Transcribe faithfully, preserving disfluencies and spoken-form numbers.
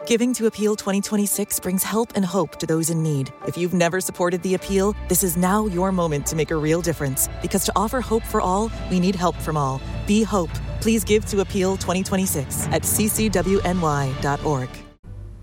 Giving to Appeal twenty twenty-six brings help and hope to those in need. If you've never supported the Appeal, this is now your moment to make a real difference. Because to offer hope for all, we need help from all. Be hope. Please give to Appeal twenty twenty-six at c c w n y dot org.